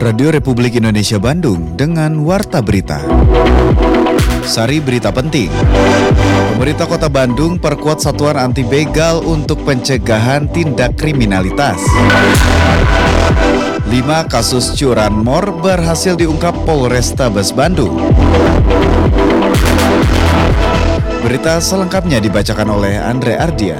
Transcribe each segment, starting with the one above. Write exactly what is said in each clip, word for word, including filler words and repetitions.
Radio Republik Indonesia Bandung dengan Warta Berita. Sari berita penting. Pemerintah Kota Bandung perkuat satuan anti begal untuk pencegahan tindak kriminalitas. Lima kasus curanmor berhasil diungkap Polrestabes Bandung. Berita selengkapnya dibacakan oleh Andre Ardian.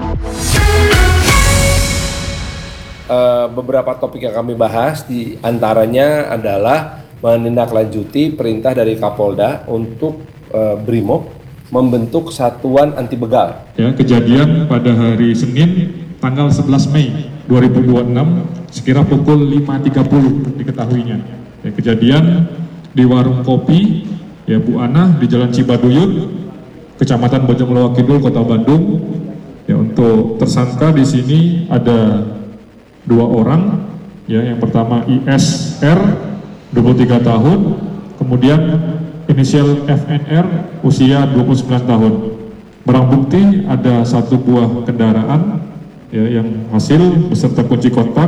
Uh, beberapa topik yang kami bahas di antaranya adalah menindaklanjuti perintah dari Kapolda untuk uh, Brimob membentuk satuan anti begal. Ya, kejadian pada hari Senin tanggal sebelas Mei dua ribu dua puluh enam sekira pukul lima tiga puluh diketahuinya. Ya, kejadian di warung kopi ya Bu Ana di Jalan Cibaduyut, Kecamatan Bojongloa Kidul, Kota Bandung. Ya, untuk tersangka di sini ada dua orang, ya, yang pertama I S R dua puluh tiga tahun, kemudian inisial F N R usia dua puluh sembilan tahun. Barang bukti ada satu buah kendaraan, ya, yang hasil beserta kunci kontak.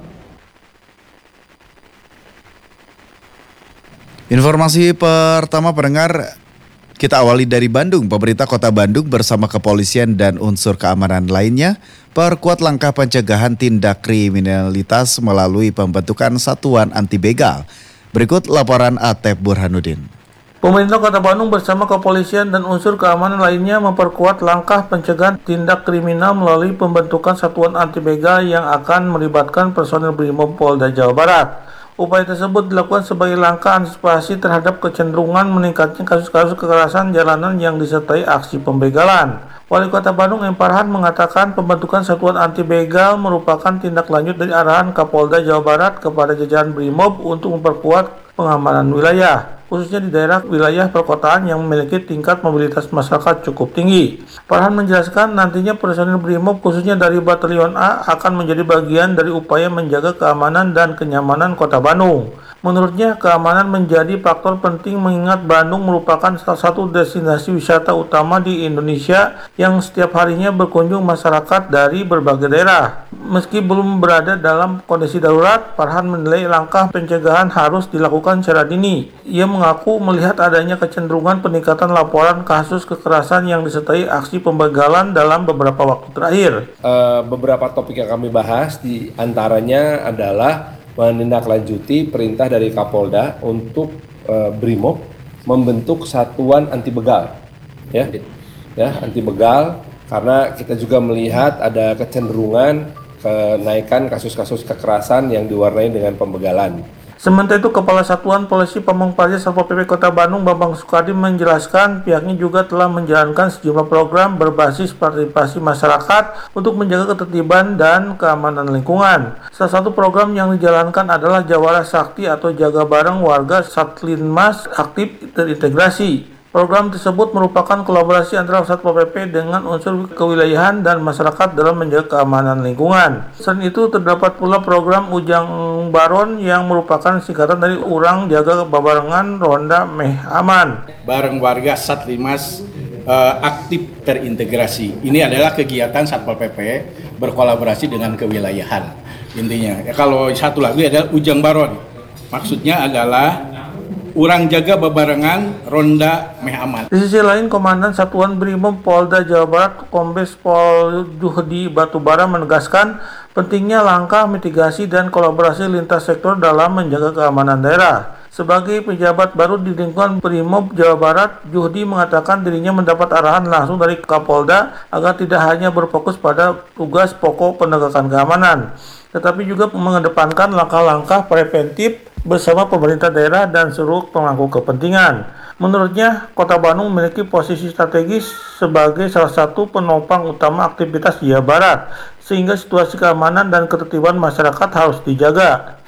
Informasi pertama pendengar, kita awali dari Bandung. Pemerintah Kota Bandung bersama kepolisian dan unsur keamanan lainnya perkuat langkah pencegahan tindak kriminalitas melalui pembentukan satuan anti begal. Berikut laporan Atep Burhanuddin. Pemerintah Kota Bandung bersama kepolisian dan unsur keamanan lainnya memperkuat langkah pencegahan tindak kriminal melalui pembentukan satuan anti begal yang akan melibatkan personil Brimob Polda Jawa Barat. Upaya tersebut dilakukan sebagai langkah antisipasi terhadap kecenderungan meningkatnya kasus-kasus kekerasan jalanan yang disertai aksi pembegalan. Wali Kota Bandung M. Farhan mengatakan pembentukan satuan anti begal merupakan tindak lanjut dari arahan Kapolda Jawa Barat kepada jajaran Brimob untuk memperkuat pengamanan wilayah, khususnya di daerah wilayah perkotaan yang memiliki tingkat mobilitas masyarakat cukup tinggi. Farhan menjelaskan nantinya personil Brimob khususnya dari Batalion A akan menjadi bagian dari upaya menjaga keamanan dan kenyamanan Kota Bandung. Menurutnya, keamanan menjadi faktor penting mengingat Bandung merupakan salah satu destinasi wisata utama di Indonesia yang setiap harinya berkunjung masyarakat dari berbagai daerah. Meski belum berada dalam kondisi darurat, Farhan menilai langkah pencegahan harus dilakukan secara dini. Ia mengaku melihat adanya kecenderungan peningkatan laporan kasus kekerasan yang disertai aksi pembegalan dalam beberapa waktu terakhir. Uh, beberapa topik yang kami bahas di antaranya adalah menindaklanjuti perintah dari Kapolda untuk uh, Brimob membentuk satuan anti begal, ya, ya anti begal, karena kita juga melihat ada kecenderungan kenaikan kasus-kasus kekerasan yang diwarnai dengan pembegalan. Sementara itu, Kepala Satuan Polisi Pamong Praja Satpol P P Kota Bandung Bambang Sukardi menjelaskan pihaknya juga telah menjalankan sejumlah program berbasis partisipasi masyarakat untuk menjaga ketertiban dan keamanan lingkungan. Salah satu program yang dijalankan adalah Jawara Sakti atau Jaga Bareng Warga Satlinmas Aktif Terintegrasi. Program tersebut merupakan kolaborasi antara Satpol P P dengan unsur kewilayahan dan masyarakat dalam menjaga keamanan lingkungan. Selain itu, terdapat pula program Ujang Baron yang merupakan singkatan dari Urang Jaga Babarengan Ronda Meh Aman. Bareng Warga Satlimas uh, Aktif Terintegrasi. Ini adalah kegiatan Satpol P P berkolaborasi dengan kewilayahan. Intinya, ya, kalau satu lagi adalah Ujang Baron. Maksudnya adalah Urang Jaga Babarengan Ronda Meh Aman. Di sisi lain, Komandan Satuan Brimob Polda Jawa Barat Kombes Pol Juhdi Batubara menegaskan pentingnya langkah mitigasi dan kolaborasi lintas sektor dalam menjaga keamanan daerah. Sebagai pejabat baru di lingkungan Brimob Jawa Barat, Juhdi mengatakan dirinya mendapat arahan langsung dari Kapolda agar tidak hanya berfokus pada tugas pokok penegakan keamanan, tetapi juga mengedepankan langkah-langkah preventif bersama pemerintah daerah dan seluruh pemangku kepentingan. Menurutnya, Kota Bandung memiliki posisi strategis sebagai salah satu penopang utama aktivitas Jawa Barat, sehingga situasi keamanan dan ketertiban masyarakat harus dijaga.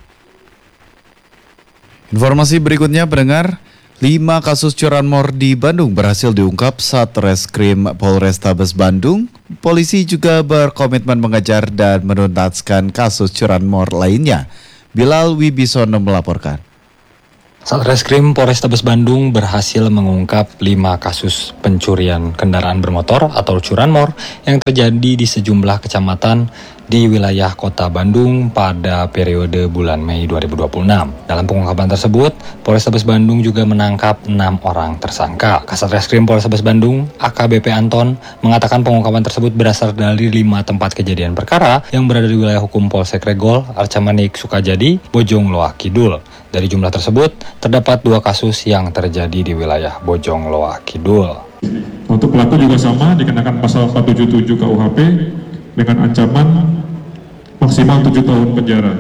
Informasi berikutnya pendengar, lima kasus curanmor di Bandung berhasil diungkap Satreskrim Polrestabes Bandung. Polisi juga berkomitmen mengejar dan menuntaskan kasus curanmor lainnya. Bilal Wibisono melaporkan. Satreskrim Polrestabes Bandung berhasil mengungkap lima kasus pencurian kendaraan bermotor atau curanmor yang terjadi di sejumlah kecamatan di wilayah Kota Bandung pada periode bulan Mei dua ribu dua puluh enam. Dalam pengungkapan tersebut, Polrestabes Bandung juga menangkap enam orang tersangka. Kasat Reskrim Polrestabes Bandung, A K B P Anton, mengatakan pengungkapan tersebut berasal dari lima tempat kejadian perkara yang berada di wilayah hukum Polsek Regol, Arcamanik, Sukajadi, Bojong Loa Kidul. Dari jumlah tersebut, terdapat dua kasus yang terjadi di wilayah Bojong Loa Kidul. Untuk pelaku juga sama, dikenakan pasal empat tujuh tujuh K U H P dengan ancaman maksimal tujuh tahun penjara.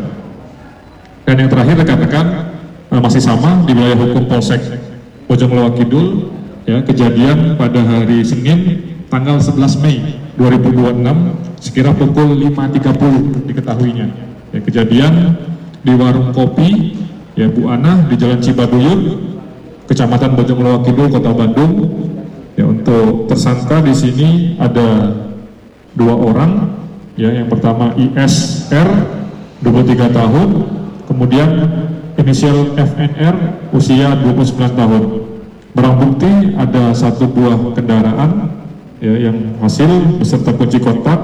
Dan yang terakhir rekan-rekan masih sama di wilayah hukum Polsek Bojong Loa Kidul, ya, kejadian pada hari Senin tanggal sebelas Mei dua ribu dua puluh enam sekira pukul lima tiga puluh diketahuinya. Ya, kejadian di warung kopi, ya, Bu Ana di Jalan Cibaduyut, Kecamatan Bojong Loa Kidul, Kota Bandung. Ya, untuk tersangka di sini ada dua orang, ya, yang pertama I S R dua puluh tiga tahun, kemudian inisial F N R usia dua puluh sembilan tahun. Barang bukti ada satu buah kendaraan, ya, yang hasil beserta kunci kontak.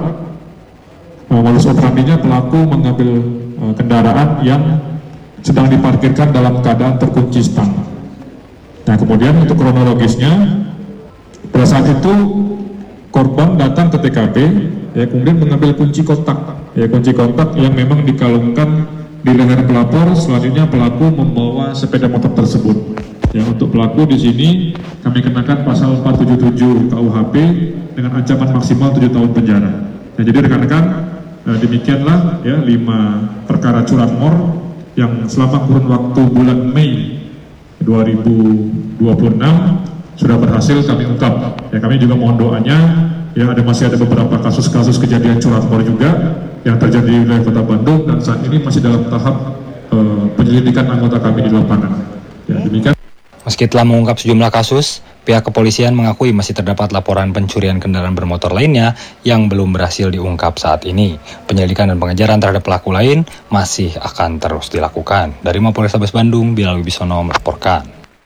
Nah, modus operandinya pelaku mengambil uh, kendaraan yang sedang diparkirkan dalam keadaan terkunci stang. Nah, kemudian untuk kronologisnya, pada saat itu korban datang ke T K P, ya, kemudian mengambil kunci kontak, ya, kunci kontak yang memang dikalungkan di leher pelapor. Selanjutnya pelaku membawa sepeda motor tersebut. Ya, untuk pelaku di sini kami kenakan pasal empat tujuh tujuh K U H P dengan ancaman maksimal tujuh tahun penjara. Nah, jadi rekan-rekan, eh, demikianlah, ya, lima perkara curanmor yang selama kurun waktu bulan Mei dua ribu dua puluh enam sudah berhasil kami ungkap. Ya, kami juga mohon doanya, ya, ada masih ada beberapa kasus-kasus kejadian curanmor juga yang terjadi di wilayah Kota Bandung dan saat ini masih dalam tahap uh, penyelidikan anggota kami di lapangan. Ya, demikian. Meski telah mengungkap sejumlah kasus, pihak kepolisian mengakui masih terdapat laporan pencurian kendaraan bermotor lainnya yang belum berhasil diungkap saat ini. Penyelidikan dan pengejaran terhadap pelaku lain masih akan terus dilakukan. Dari Mapolrestabes Bandung, Bilal Wibisono melaporkan.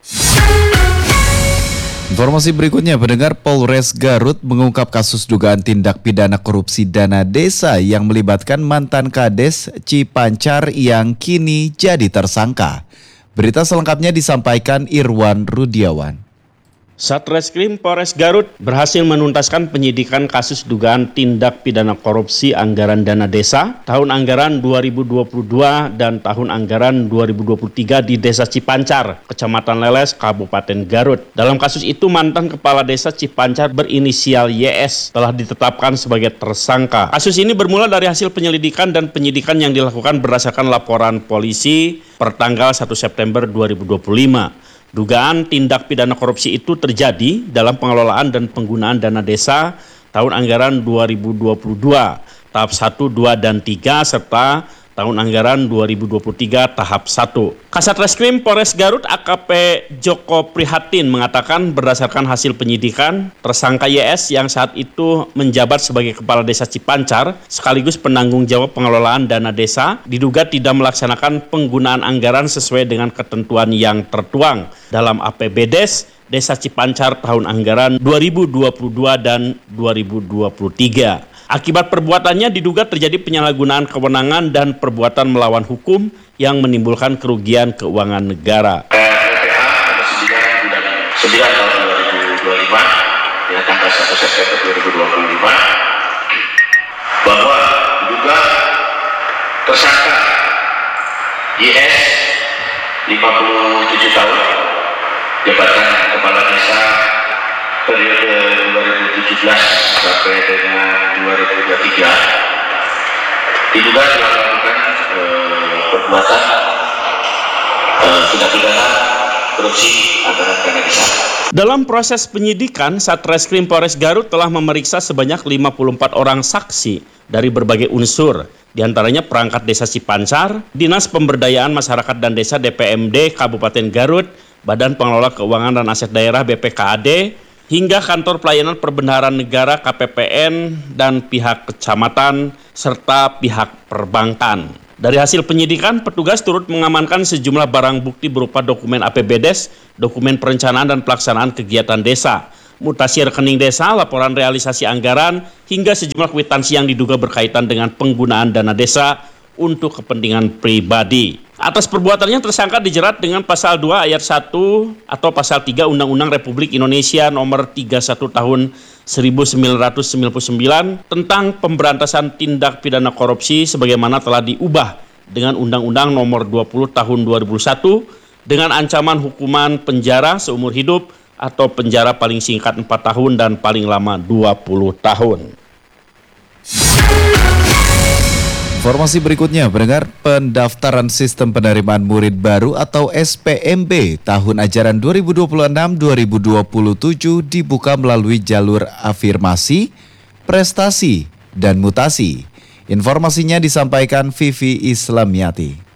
Informasi berikutnya, pendengar, Polres Garut mengungkap kasus dugaan tindak pidana korupsi dana desa yang melibatkan mantan Kades Cipancar yang kini jadi tersangka. Berita selengkapnya disampaikan Irwan Rudiawan. Satreskrim Polres Garut berhasil menuntaskan penyidikan kasus dugaan tindak pidana korupsi anggaran dana desa tahun anggaran dua ribu dua puluh dua dan tahun anggaran dua ribu dua puluh tiga di Desa Cipancar, Kecamatan Leles, Kabupaten Garut. Dalam kasus itu, mantan Kepala Desa Cipancar berinisial Y S telah ditetapkan sebagai tersangka. Kasus ini bermula dari hasil penyelidikan dan penyidikan yang dilakukan berdasarkan laporan polisi pertanggal satu September dua ribu dua puluh lima. Dugaan tindak pidana korupsi itu terjadi dalam pengelolaan dan penggunaan dana desa tahun anggaran dua ribu dua puluh dua, tahap satu, dua, dan tiga, serta tahun anggaran dua ribu dua puluh tiga tahap satu. Kasat Reskrim Polres Garut A K P Joko Prihatin mengatakan berdasarkan hasil penyidikan, tersangka Y S yang saat itu menjabat sebagai Kepala Desa Cipancar sekaligus penanggung jawab pengelolaan dana desa diduga tidak melaksanakan penggunaan anggaran sesuai dengan ketentuan yang tertuang dalam A P B D E S Desa Cipancar tahun anggaran dua ribu dua puluh dua dan dua ribu dua puluh tiga. Akibat perbuatannya diduga terjadi penyalahgunaan kewenangan dan perbuatan melawan hukum yang menimbulkan kerugian keuangan negara. P P A sembilan tahun dua ribu dua puluh lima, ya, tanggal satu September dua ribu dua puluh lima, bahwa diduga tersangka Y S lima puluh tujuh tahun, jabatan Kepala Desa periode dua ribu tujuh belas sampai dengan dua ribu dua puluh tiga, diduga telah melakukan eh, perbuatan eh, tindak pidana korupsi anggaran dana desa. Dalam proses penyidikan, Satreskrim Polres Garut telah memeriksa sebanyak lima puluh empat orang saksi dari berbagai unsur, diantaranya perangkat Desa Cipancar, Dinas Pemberdayaan Masyarakat dan Desa D P M D Kabupaten Garut, Badan Pengelola Keuangan dan Aset Daerah B P K A D, hingga Kantor Pelayanan Perbendaharaan Negara K P P N dan pihak kecamatan serta pihak perbankan. Dari hasil penyidikan, petugas turut mengamankan sejumlah barang bukti berupa dokumen A P B D E S, dokumen perencanaan dan pelaksanaan kegiatan desa, mutasi rekening desa, laporan realisasi anggaran, hingga sejumlah kwitansi yang diduga berkaitan dengan penggunaan dana desa untuk kepentingan pribadi. Atas perbuatannya tersangka dijerat dengan pasal dua ayat satu atau pasal tiga Undang-Undang Republik Indonesia nomor tiga puluh satu tahun seribu sembilan ratus sembilan puluh sembilan tentang pemberantasan tindak pidana korupsi sebagaimana telah diubah dengan Undang-Undang nomor dua puluh tahun dua ribu satu dengan ancaman hukuman penjara seumur hidup atau penjara paling singkat empat tahun dan paling lama dua puluh tahun. Informasi berikutnya, pendengar, pendaftaran sistem penerimaan murid baru atau S P M B tahun ajaran dua ribu dua puluh enam dua ribu dua puluh tujuh dibuka melalui jalur afirmasi, prestasi, dan mutasi. Informasinya disampaikan Vivi Islamiati.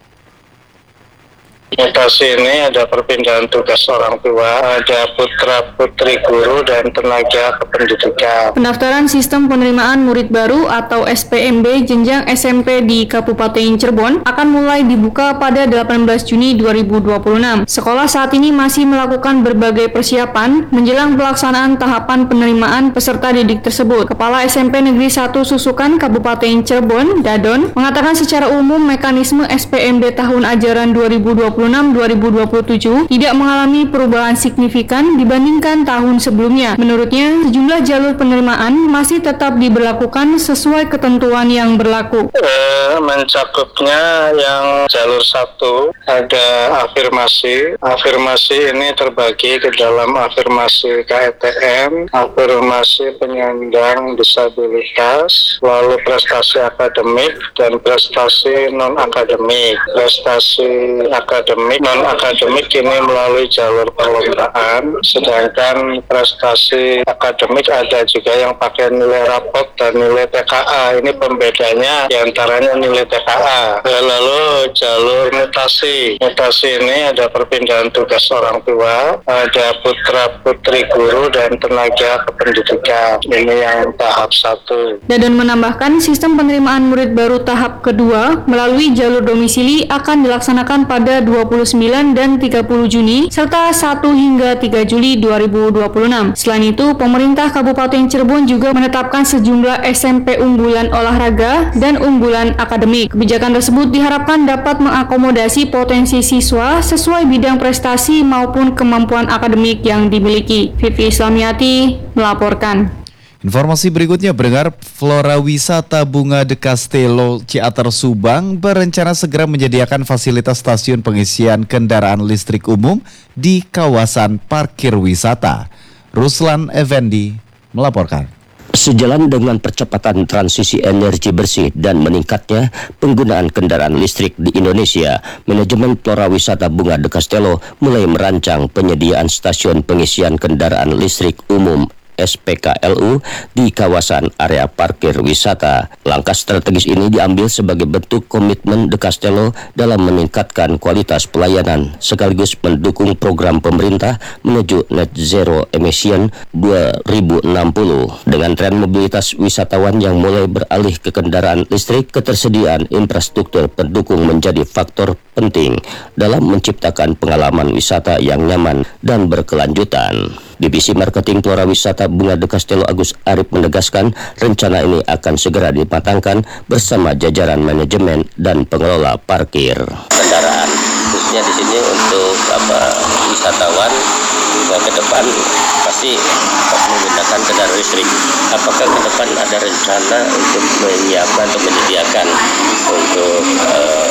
Mutasi ini ada perpindahan tugas orang tua, ada putra-putri guru, dan tenaga kependidikan. Pendaftaran sistem penerimaan murid baru atau S P M B jenjang S M P di Kabupaten Cirebon akan mulai dibuka pada delapan belas Juni dua ribu dua puluh enam. Sekolah saat ini masih melakukan berbagai persiapan menjelang pelaksanaan tahapan penerimaan peserta didik tersebut. Kepala S M P Negeri satu Susukan Kabupaten Cirebon, Dadon, mengatakan secara umum mekanisme S P M B tahun ajaran dua ribu dua puluh enam dua ribu dua puluh tujuh tidak mengalami perubahan signifikan dibandingkan tahun sebelumnya. Menurutnya, sejumlah jalur penerimaan masih tetap diberlakukan sesuai ketentuan yang berlaku. Eh, mencakupnya yang jalur satu ada afirmasi. Afirmasi ini terbagi ke dalam afirmasi K E T M, afirmasi penyandang disabilitas, lalu prestasi akademik dan prestasi non-akademik. Prestasi akademik non-akademik ini melalui jalur perlombaan, sedangkan prestasi akademik ada juga yang pakai nilai rapot dan nilai T K A. Ini pembedanya diantaranya nilai T K A. Lalu jalur mutasi. Mutasi ini ada perpindahan tugas orang tua, ada putra-putri guru, dan tenaga kependidikan. Ini yang tahap satu. Dadon menambahkan sistem penerimaan murid baru tahap kedua melalui jalur domisili akan dilaksanakan pada dua puluh sembilan dan tiga puluh Juni serta satu hingga tiga Juli dua ribu dua puluh enam. Selain itu, pemerintah Kabupaten Cirebon juga menetapkan sejumlah S M P unggulan olahraga dan unggulan akademik. Kebijakan tersebut diharapkan dapat mengakomodasi potensi siswa sesuai bidang prestasi maupun kemampuan akademik yang dimiliki. Vivi Islamiati melaporkan. Informasi berikutnya, pendengar, Flora Wisata Bunga de Castello Ciater Subang berencana segera menyediakan fasilitas stasiun pengisian kendaraan listrik umum di kawasan parkir wisata. Ruslan Effendi melaporkan. Sejalan dengan percepatan transisi energi bersih dan meningkatnya penggunaan kendaraan listrik di Indonesia, manajemen Flora Wisata Bunga de Castello mulai merancang penyediaan stasiun pengisian kendaraan listrik umum S P K L U di kawasan area parkir wisata. Langkah strategis ini diambil sebagai bentuk komitmen De Castello dalam meningkatkan kualitas pelayanan sekaligus mendukung program pemerintah menuju net zero emission dua ribu enam puluh. Dengan tren mobilitas wisatawan yang mulai beralih ke kendaraan listrik, ketersediaan infrastruktur pendukung menjadi faktor penting dalam menciptakan pengalaman wisata yang nyaman dan berkelanjutan. Divisi Marketing Flora Wisata Bunga de Castello Agus Arif menegaskan rencana ini akan segera dimatangkan bersama jajaran manajemen dan pengelola parkir. Kendaraan khususnya di sini untuk apa wisatawan nah, ke depan pasti menggunakan kendaraan listrik. Apakah ke depan ada rencana untuk menyiapkan atau menyediakan untuk uh,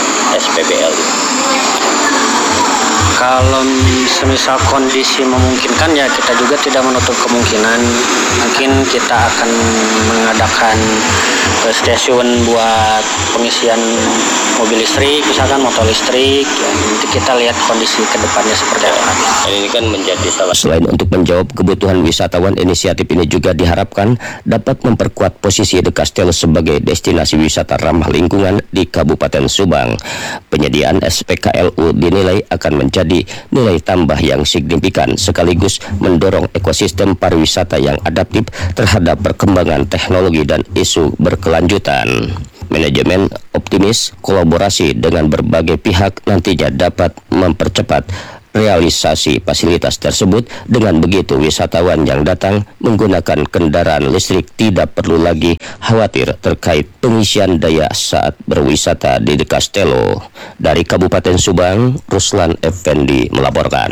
S P B L? Kalau semisal kondisi memungkinkan ya kita juga tidak menutup kemungkinan mungkin kita akan mengadakan stasiun buat pengisian mobil listrik, misalkan motor listrik. Ya, nanti kita lihat kondisi kedepannya seperti apa. Ini kan menjadi salah. Selain untuk menjawab kebutuhan wisatawan, inisiatif ini juga diharapkan dapat memperkuat posisi De Castello sebagai destinasi wisata ramah lingkungan di Kabupaten Subang. Penyediaan S P K L U dinilai akan menjadi nilai tambah yang signifikan sekaligus mendorong ekosistem pariwisata yang adaptif terhadap perkembangan teknologi dan isu berkelanjutan. Manajemen optimis kolaborasi dengan berbagai pihak nantinya dapat mempercepat realisasi fasilitas tersebut. Dengan begitu, wisatawan yang datang menggunakan kendaraan listrik tidak perlu lagi khawatir terkait pengisian daya saat berwisata di De Castello. Dari Kabupaten Subang, Ruslan Effendi melaporkan.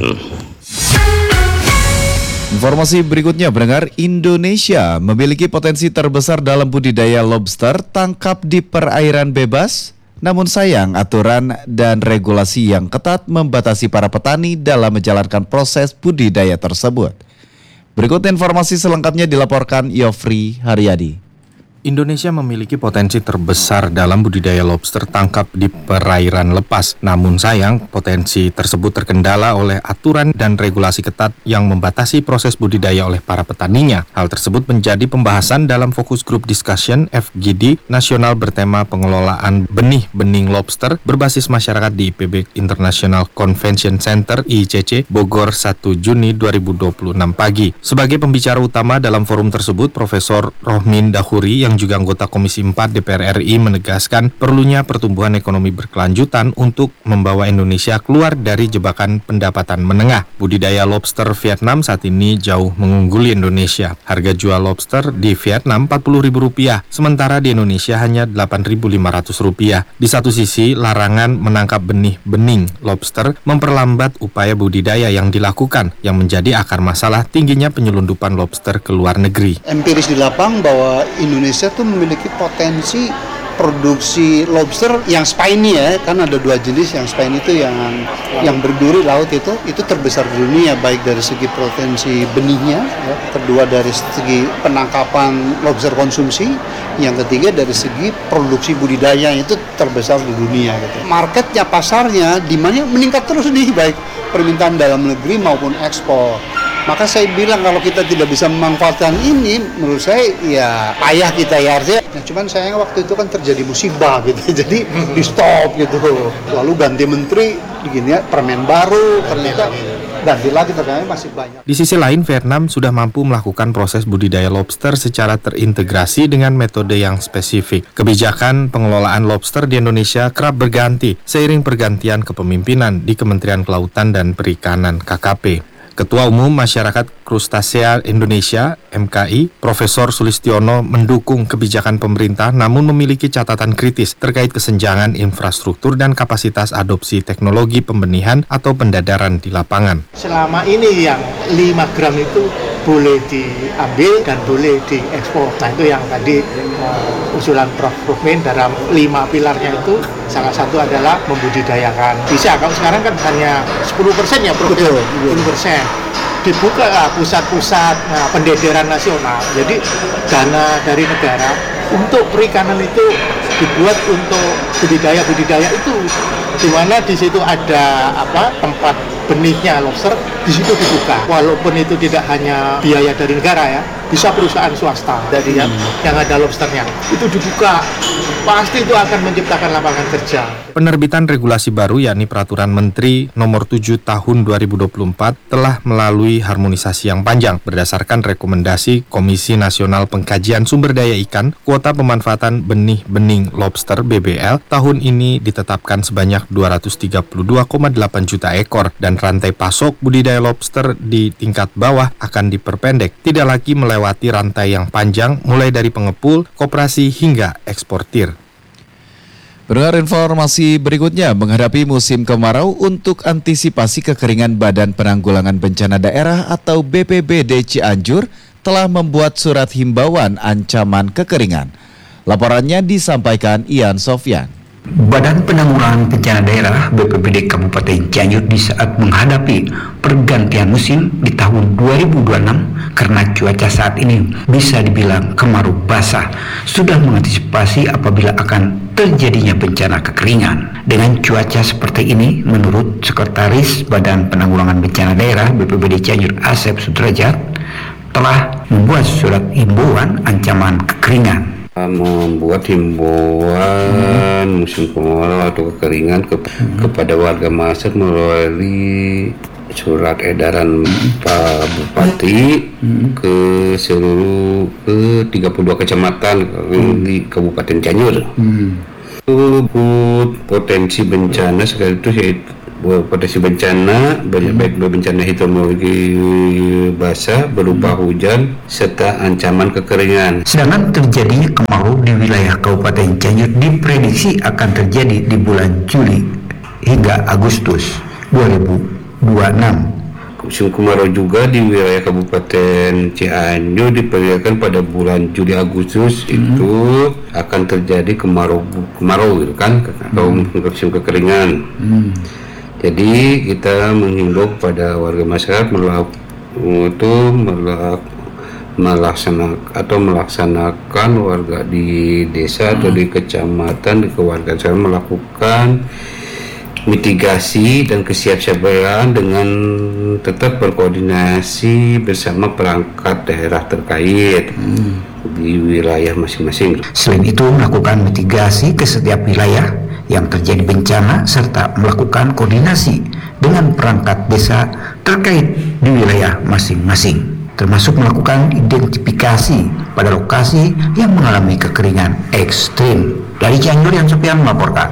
Informasi berikutnya, pendengar, Indonesia memiliki potensi terbesar dalam budidaya lobster tangkap di perairan bebas. Namun sayang, aturan dan regulasi yang ketat membatasi para petani dalam menjalankan proses budidaya tersebut. Berikut informasi selengkapnya dilaporkan Yofri Haryadi. Indonesia memiliki potensi terbesar dalam budidaya lobster tangkap di perairan lepas. Namun sayang, potensi tersebut terkendala oleh aturan dan regulasi ketat yang membatasi proses budidaya oleh para petaninya. Hal tersebut menjadi pembahasan dalam Focus Group Discussion F G D nasional bertema pengelolaan benih-bening lobster berbasis masyarakat di I P B International Convention Center I C C Bogor satu Juni dua ribu dua puluh enam pagi. Sebagai pembicara utama dalam forum tersebut, Profesor Rohmin Dahuri yang juga anggota Komisi empat D P R R I menegaskan perlunya pertumbuhan ekonomi berkelanjutan untuk membawa Indonesia keluar dari jebakan pendapatan menengah. Budidaya lobster Vietnam saat ini jauh mengungguli Indonesia. Harga jual lobster di Vietnam empat puluh ribu rupiah, sementara di Indonesia hanya delapan ribu lima ratus rupiah. Di satu sisi, larangan menangkap benih-bening lobster memperlambat upaya budidaya yang dilakukan, yang menjadi akar masalah tingginya penyelundupan lobster ke luar negeri. Empiris di lapang bahwa Indonesia tuh memiliki potensi produksi lobster yang spiny ya, kan ada dua jenis. Yang spiny itu yang yang berduri laut itu itu terbesar di dunia, baik dari segi potensi benihnya, ya. Kedua dari segi penangkapan lobster konsumsi, yang ketiga dari segi produksi budidaya itu terbesar di dunia gitu. Marketnya, pasarnya, demandnya meningkat terus nih, baik permintaan dalam negeri maupun ekspor. Maka saya bilang kalau kita tidak bisa memanfaatkan ini, menurut saya ya payah kita ya artinya. Nah, cuman sayang waktu itu kan terjadi musibah gitu, jadi di stop gitu. Lalu ganti menteri, begini ya, permen baru, ternyata ganti lagi, ternyata masih banyak. Di sisi lain, Vietnam sudah mampu melakukan proses budidaya lobster secara terintegrasi dengan metode yang spesifik. Kebijakan pengelolaan lobster di Indonesia kerap berganti seiring pergantian kepemimpinan di Kementerian Kelautan dan Perikanan K K P. Ketua Umum Masyarakat Krustasea Indonesia M K I, Profesor Sulistiono mendukung kebijakan pemerintah namun memiliki catatan kritis terkait kesenjangan infrastruktur dan kapasitas adopsi teknologi pembenihan atau pendadaran di lapangan. Selama ini yang lima gram itu boleh diambil dan boleh diekspor. Nah itu yang tadi uh, usulan Prof Rohmin dalam lima pilarnya itu salah satu adalah membudidayakan. Bisa, kalau sekarang kan hanya sepuluh persen ya Prof, sepuluh persen. Dibuka pusat-pusat nah, pendederan nasional. Jadi dana dari negara untuk perikanan itu dibuat untuk budidaya-budidaya itu, di mana di situ ada apa tempat benihnya lobster, di situ dibuka. Walaupun itu tidak hanya biaya dari negara ya, bisa perusahaan swasta dari yang, yang ada lobsternya itu dibuka, pasti itu akan menciptakan lapangan kerja. Penerbitan regulasi baru yakni Peraturan Menteri Nomor tujuh Tahun dua ribu dua puluh empat telah melalui harmonisasi yang panjang berdasarkan rekomendasi Komisi Nasional Pengkajian Sumber Daya Ikan. Kuota pemanfaatan benih-bening lobster B B L tahun ini ditetapkan sebanyak dua ratus tiga puluh dua koma delapan juta ekor dan rantai pasok budidaya lobster di tingkat bawah akan diperpendek, tidak lagi melewati rantai yang panjang mulai dari pengepul, koperasi hingga eksportir. Pendengar, informasi berikutnya, menghadapi musim kemarau untuk antisipasi kekeringan, Badan Penanggulangan Bencana Daerah atau B P B D Cianjur telah membuat surat himbauan ancaman kekeringan. Laporannya disampaikan Ian Sofyan. Badan Penanggulangan Bencana Daerah B P B D Kabupaten Cianjur di saat menghadapi pergantian musim di tahun dua ribu dua puluh enam karena cuaca saat ini bisa dibilang kemarau basah, sudah mengantisipasi apabila akan terjadinya bencana kekeringan. Dengan cuaca seperti ini, menurut Sekretaris Badan Penanggulangan Bencana Daerah B P B D Cianjur Asep Sudrajat telah membuat surat himbauan ancaman kekeringan. Membuat himbauan hmm. musim kemarau atau kekeringan ke, hmm. kepada warga masyarakat melalui surat edaran hmm. Pak Bupati hmm. ke seluruh ke tiga puluh dua kecamatan hmm. di Kabupaten Cianjur. Hmm. Untuk potensi bencana sekali itu yaitu berpotensi bencana, banyak baik bencana hidrometeorologi basah berupa hujan serta ancaman kekeringan. Sedangkan terjadinya kemarau di wilayah Kabupaten Cianjur diprediksi akan terjadi di bulan Juli hingga Agustus dua ribu dua puluh enam. Musim kemarau juga di wilayah Kabupaten Cianjur diperkirakan pada bulan Juli Agustus hmm. itu akan terjadi kemarau kemarau gitu kan atau hmm. musim kekeringan. Hmm. Jadi kita menghimbau pada warga masyarakat melakukan itu melaksanakan atau melaksanakan warga di desa hmm. atau di kecamatan di kewarganegaraan melakukan mitigasi dan kesiapsiagaan dengan tetap berkoordinasi bersama perangkat daerah terkait hmm. di wilayah masing-masing. Selain itu melakukan mitigasi ke setiap wilayah yang terjadi bencana serta melakukan koordinasi dengan perangkat desa terkait di wilayah masing-masing, termasuk melakukan identifikasi pada lokasi yang mengalami kekeringan ekstrim. Dari Cianjur, Yan Sofian melaporkan.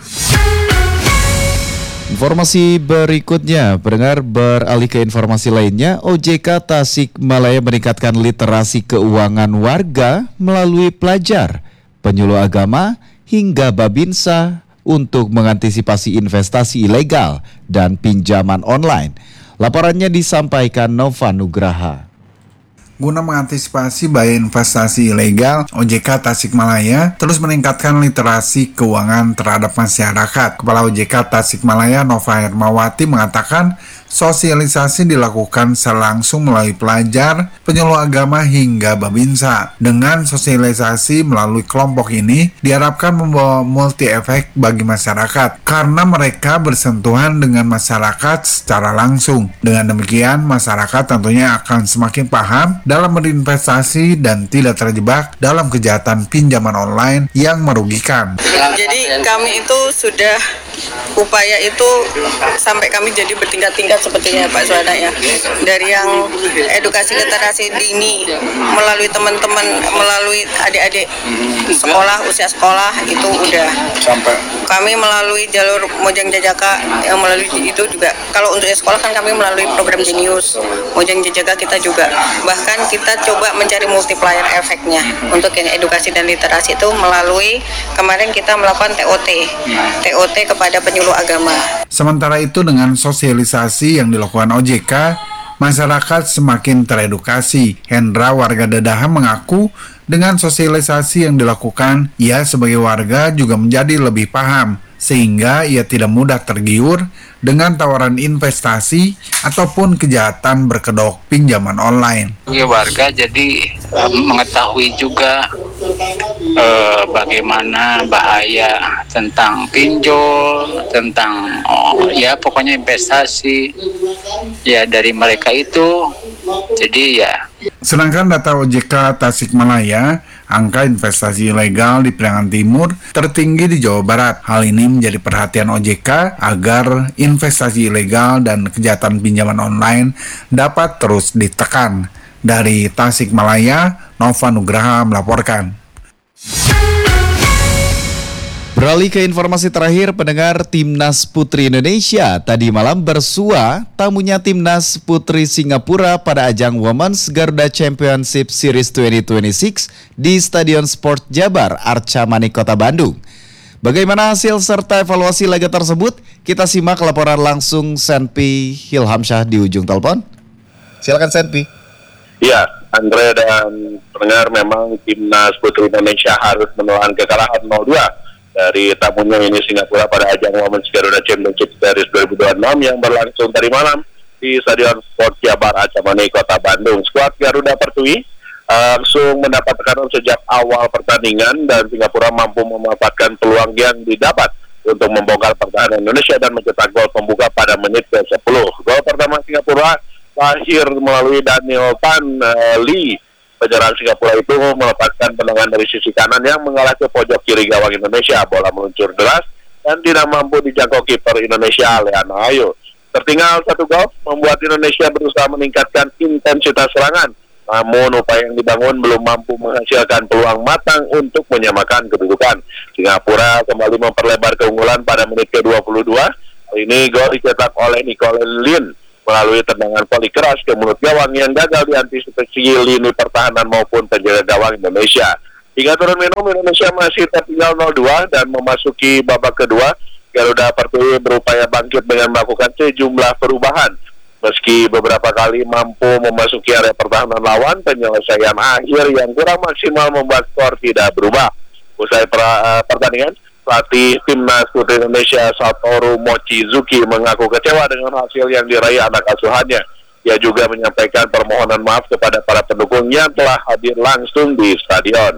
Informasi berikutnya, pendengar, beralih ke informasi lainnya, O J K Tasikmalaya meningkatkan literasi keuangan warga melalui pelajar, penyuluh agama, hingga Babinsa untuk mengantisipasi investasi ilegal dan pinjaman online. Laporannya disampaikan Nova Nugraha. Guna mengantisipasi bahaya investasi ilegal, O J K Tasikmalaya terus meningkatkan literasi keuangan terhadap masyarakat. Kepala O J K Tasikmalaya Nova Hermawati mengatakan sosialisasi dilakukan secara langsung melalui pelajar, penyuluh agama hingga Babinsa. Dengan sosialisasi melalui kelompok ini diharapkan membawa multi efek bagi masyarakat karena mereka bersentuhan dengan masyarakat secara langsung. Dengan demikian masyarakat tentunya akan semakin paham dalam berinvestasi dan tidak terjebak dalam kejahatan pinjaman online yang merugikan. Jadi kami itu sudah upaya itu sampai kami jadi bertingkat-tingkat sepertinya Pak Suhana ya. Dari yang edukasi literasi dini melalui teman-teman, melalui adik-adik sekolah, usia sekolah itu udah sampai. Kami melalui jalur Mojang Jajaka yang melalui itu juga. Kalau untuk sekolah kan kami melalui program Genius, Mojang Jajaka kita juga. Bahkan kita coba mencari multiplier efeknya untuk yang edukasi dan literasi itu melalui kemarin kita melakukan T O T, T O T kepada penyuluh agama. Sementara itu dengan sosialisasi yang dilakukan O J K, masyarakat semakin teredukasi. Hendra warga Dadahan mengaku dengan sosialisasi yang dilakukan, ia sebagai warga juga menjadi lebih paham sehingga ia tidak mudah tergiur dengan tawaran investasi ataupun kejahatan berkedok pinjaman online. Sebagai warga jadi mengetahui juga eh, bagaimana bahaya tentang pinjol, tentang oh, ya pokoknya investasi ya dari mereka itu. Jadi ya. Sedangkan data O J K Tasikmalaya, angka investasi ilegal di Priangan Timur tertinggi di Jawa Barat. Hal ini menjadi perhatian O J K agar investasi ilegal dan kejahatan pinjaman online dapat terus ditekan. Dari Tasikmalaya, Nova Nugraha melaporkan. Beralih ke informasi terakhir, pendengar, Timnas Putri Indonesia tadi malam bersua tamunya Timnas Putri Singapura pada ajang Women's Garuda Championship Series dua ribu dua puluh enam di Stadion Sport Jabar, Arca Mani, Kota Bandung. Bagaimana hasil serta evaluasi laga tersebut? Kita simak laporan langsung Senpi Hilhamsyah di ujung telepon. Silakan Senpi. Ya, Andre dan pendengar, memang Timnas Putri Indonesia harus menelan kekalahan nol dua dari tamunya ini Singapura pada ajang Women's Garuda Championship Series dua ribu dua puluh enam yang berlangsung tadi malam di Stadion Sport Jabar, Arca Mani, Kota Bandung. Skuad Garuda Pertiwi uh, langsung mendapat tekanan sejak awal pertandingan dan Singapura mampu memanfaatkan peluang yang didapat untuk membongkar pertahanan Indonesia dan mencetak gol pembuka pada menit ke sepuluh. Gol pertama Singapura lahir melalui Daniel Tan uh, Lee. Penyerang Singapura itu melepaskan tendangan dari sisi kanan yang mengarah ke pojok kiri gawang Indonesia. Bola meluncur deras dan tidak mampu dijangkau kiper Indonesia, Leana Ayu. Tertinggal satu gol membuat Indonesia berusaha meningkatkan intensitas serangan. Namun upaya yang dibangun belum mampu menghasilkan peluang matang untuk menyamakan kedudukan. Singapura kembali memperlebar keunggulan pada menit ke dua puluh dua. Kali ini gol dicetak oleh Nicole Lin melalui tendangan voli keras ke mulut gawang yang gagal diantisipasi lini pertahanan maupun penjaga gawang Indonesia. Hingga turun minum, Indonesia masih tertinggal nol dua dan memasuki babak kedua. Garuda Pertiwi berupaya bangkit dengan melakukan sejumlah perubahan. Meski beberapa kali mampu memasuki area pertahanan lawan, penyelesaian akhir yang kurang maksimal membuat skor tidak berubah. Usai per, uh, pertandingan, pelatih Timnas Putri Indonesia Satoru Mochizuki mengaku kecewa dengan hasil yang diraih anak asuhannya. Ia juga menyampaikan permohonan maaf kepada para pendukung yang telah hadir langsung di stadion.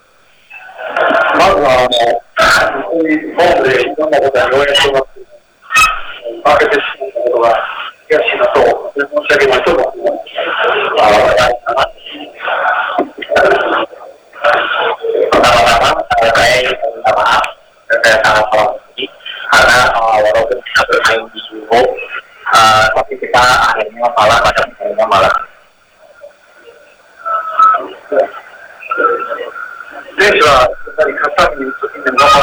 Pertama-tama saya ingin minta maaf dan saya sangat sorry karena walaupun kita bermain di Euro, tapi kita akhirnya kalah pada pertandingan malam. Ini adalah dari kata untuk menjawab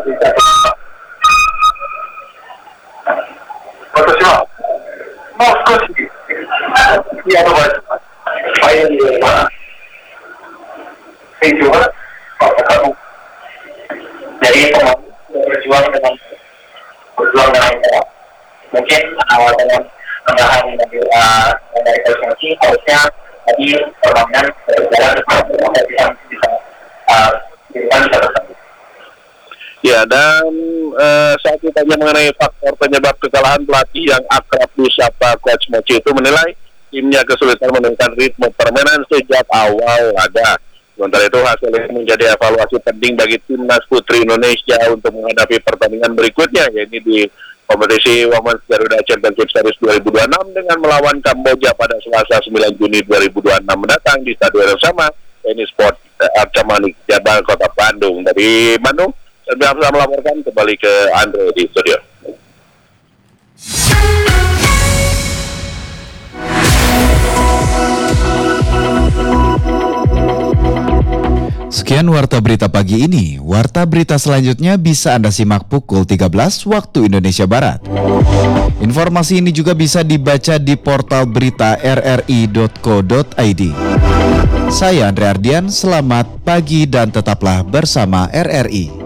pertanyaan. Mau sekali, iya betul. Saya di mana? Saya juga, kamu. Jadi teman berjuang dengan berjuang dengan kita. Mungkin awal dengan tambahan dari dari konsentrasi harusnya tadi permainan berjalan sampai bisa bisa bisa bisa. Ya, dan uh, saat ditanya mengenai faktor penyebab kekalahan, pelatih yang akrab disapa Coach Mochi itu menilai timnya kesulitan menemukan ritme permainan sejak awal laga. Sementara itu hasil ini menjadi evaluasi penting bagi Timnas Putri Indonesia untuk menghadapi pertandingan berikutnya, yaitu di kompetisi Women's Garuda Championship Series dua ribu dua puluh enam dengan melawan Kamboja pada Selasa sembilan Juni dua ribu dua puluh enam mendatang di stadion yang sama, Tennis Sport Arca Manik, Jabar, Kota Bandung. Dari Bandung, saya bisa melaporkan kembali ke Andre di studio. Sekian Warta Berita pagi ini. Warta Berita selanjutnya bisa Anda simak pukul tiga belas waktu Indonesia Barat. Informasi ini juga bisa dibaca di portal berita r r i dot co dot i d. Saya Andre Ardian, selamat pagi dan tetaplah bersama R R I.